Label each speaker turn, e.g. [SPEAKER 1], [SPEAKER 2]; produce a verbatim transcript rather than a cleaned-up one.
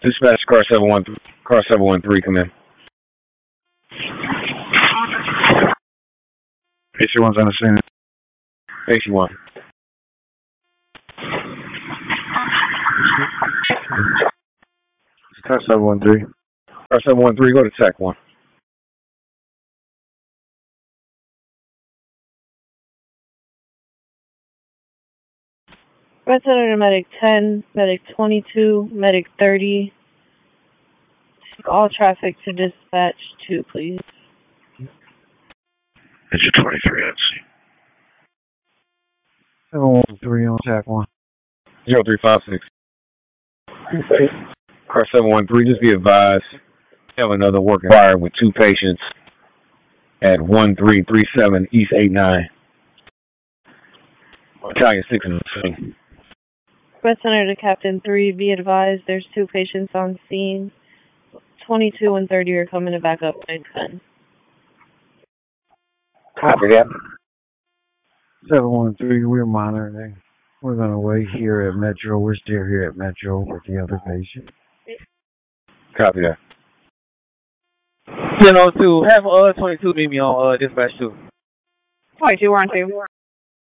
[SPEAKER 1] Dispatch car seven one car seven one three, come in.
[SPEAKER 2] A C one's on the scene.
[SPEAKER 1] A C one.
[SPEAKER 2] Car seven one three.
[SPEAKER 1] Car seven one three, go to Tech one.
[SPEAKER 3] Red Center to Medic ten, Medic twenty-two, Medic thirty. All traffic to Dispatch two, please.
[SPEAKER 2] It's your twenty-three, let's see. seven one three on Tech one.
[SPEAKER 1] zero three five six. Car seven one three, just be advised, we have another working fire with two patients at one three three seven East eight nine. Battalion six in the scene.
[SPEAKER 3] Red Center to Captain three, be advised there's two patients on scene. twenty-two and thirty are coming to back up by ten.
[SPEAKER 1] Copy that.
[SPEAKER 2] seven one three, we're monitoring. We're going to wait here at Metro. We're still here at Metro with the other patient.
[SPEAKER 1] Copy that.
[SPEAKER 4] ten oh two, have uh, twenty-two meet me on uh, Dispatch two.
[SPEAKER 3] twenty-two, we're on two.